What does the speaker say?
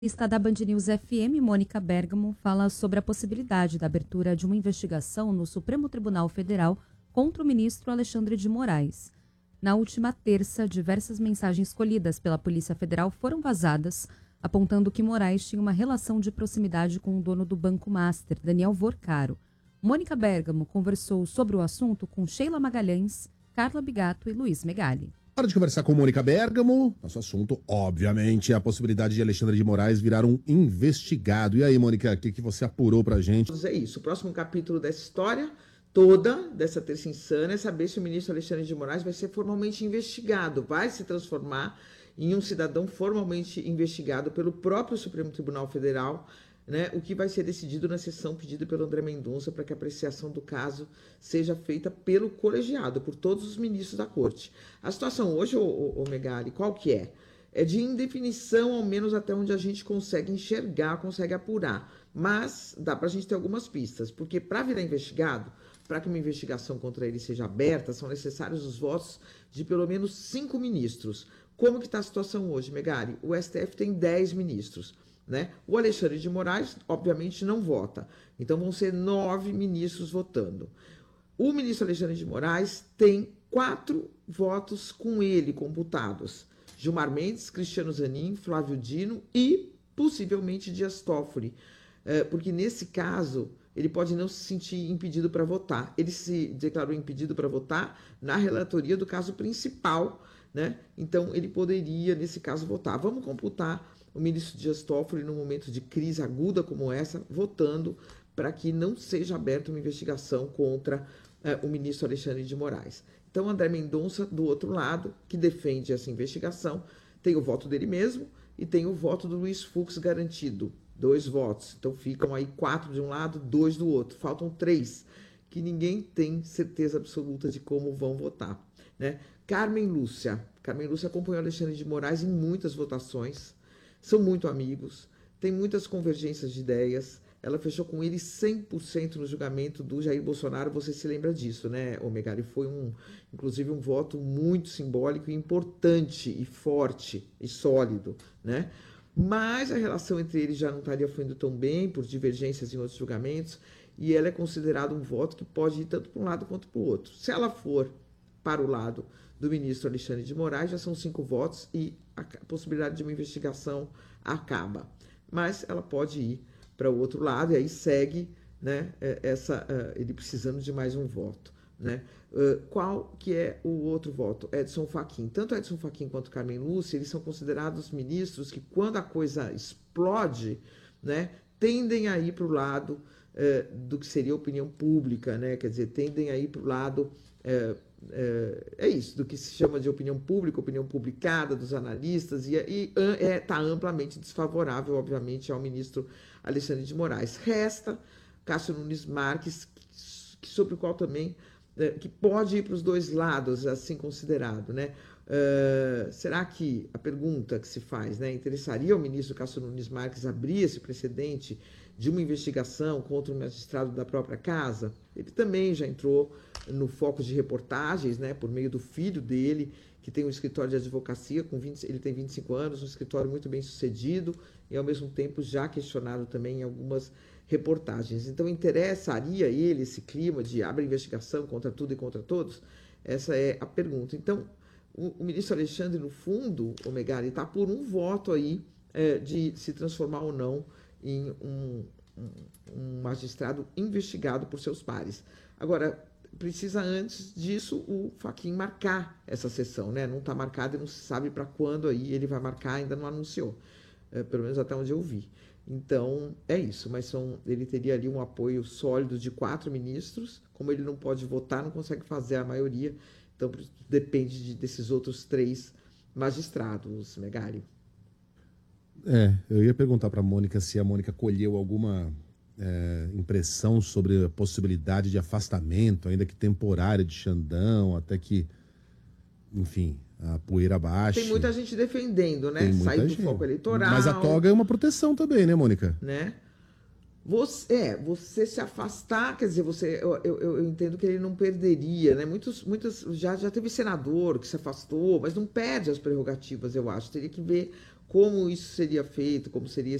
Está da Band News FM, Mônica Bergamo, fala sobre a possibilidade da abertura de uma investigação no Supremo Tribunal Federal contra o ministro Alexandre de Moraes. Na última terça, diversas mensagens colhidas pela Polícia Federal foram vazadas, apontando que Moraes tinha uma relação de proximidade com o dono do Banco Master, Daniel Vorcaro. Mônica Bergamo conversou sobre o assunto com Sheila Magalhães, Carla Bigato e Luiz Megali. Hora de conversar com Mônica Bergamo. Nosso assunto, obviamente, é a possibilidade de Alexandre de Moraes virar um investigado. E aí, Mônica, o que você apurou pra gente? É isso. O próximo capítulo dessa história toda, dessa terça insana, é saber se o ministro Alexandre de Moraes vai ser formalmente investigado, vai se transformar em um cidadão formalmente investigado pelo próprio Supremo Tribunal Federal, né, o que vai ser decidido na sessão pedida pelo André Mendonça para que a apreciação do caso seja feita pelo colegiado, por todos os ministros da corte. A situação hoje, ô Megali, qual que é? É de indefinição, ao menos até onde a gente consegue enxergar, consegue apurar. Mas dá para a gente ter algumas pistas, porque para virar investigado, para que uma investigação contra ele seja aberta, são necessários os votos de pelo menos 5 ministros. Como que está a situação hoje, Megali? O STF tem 10 ministros. Né? O Alexandre de Moraes, obviamente, não vota. Então, vão ser 9 ministros votando. O ministro Alexandre de Moraes tem 4 votos com ele computados. Gilmar Mendes, Cristiano Zanin, Flávio Dino e, possivelmente, Dias Toffoli. Porque, nesse caso, ele pode não se sentir impedido para votar. Ele se declarou impedido para votar na relatoria do caso principal, né? Então, ele poderia, nesse caso, votar. Vamos computar o ministro Dias Toffoli, num momento de crise aguda como essa, votando para que não seja aberta uma investigação contra o ministro Alexandre de Moraes. Então, André Mendonça, do outro lado, que defende essa investigação, tem o voto dele mesmo e tem o voto do Luiz Fux garantido, 2 votos. Então, ficam aí 4 de um lado, 2 do outro. Faltam 3, que ninguém tem certeza absoluta de como vão votar, né? Carmen Lúcia acompanhou Alexandre de Moraes em muitas votações, são muito amigos, tem muitas convergências de ideias. Ela fechou com ele 100% no julgamento do Jair Bolsonaro. Você se lembra disso, né, Megali? Foi, inclusive, um voto muito simbólico e importante e forte e sólido, né? Mas a relação entre eles já não estaria fluindo tão bem por divergências em outros julgamentos e ela é considerada um voto que pode ir tanto para um lado quanto para o outro. Se ela for para o lado do ministro Alexandre de Moraes, já são 5 votos e a possibilidade de uma investigação acaba. Mas ela pode ir para o outro lado e aí segue, né, ele precisando de mais um voto, né? Qual que é o outro voto? Edson Fachin. Tanto Edson Fachin quanto Carmen Lúcia, eles são considerados ministros que, quando a coisa explode, né, tendem a ir para o lado do que seria a opinião pública, né? Quer dizer, tendem a ir para o lado... do que se chama de opinião pública, opinião publicada dos analistas, e está amplamente desfavorável, obviamente, ao ministro Alexandre de Moraes. Resta Cássio Nunes Marques, sobre o qual também, que pode ir para os dois lados, assim considerado, né? Será que a pergunta que se faz, né, interessaria ao ministro Cássio Nunes Marques abrir esse precedente de uma investigação contra um magistrado da própria casa? Ele também já entrou no foco de reportagens, né, por meio do filho dele, que tem um escritório de advocacia, ele tem 25 anos, um escritório muito bem sucedido e, ao mesmo tempo, já questionado também em algumas reportagens. Então, interessaria ele esse clima de abre investigação contra tudo e contra todos? Essa é a pergunta. Então, o ministro Alexandre, no fundo, o Megali, está por um voto aí de se transformar ou não em um magistrado investigado por seus pares. Agora, precisa, antes disso, o Fachin marcar essa sessão, né? Não está marcado e não se sabe para quando aí ele vai marcar, ainda não anunciou, pelo menos até onde eu vi. Então, é isso, mas ele teria ali um apoio sólido de 4 ministros, como ele não pode votar, não consegue fazer a maioria, então depende desses outros 3 magistrados, Megali. Eu ia perguntar para a Mônica se a Mônica colheu alguma impressão sobre a possibilidade de afastamento, ainda que temporário, de Xandão, até que, enfim, a poeira baixe. Tem muita gente defendendo, né? Sair do foco eleitoral. Mas a toga é uma proteção também, né, Mônica? Né? Você se afastar, quer dizer, eu entendo que ele não perderia, né? Muitos já teve senador que se afastou, mas não perde as prerrogativas, eu acho. Teria que ver como isso seria feito, como seria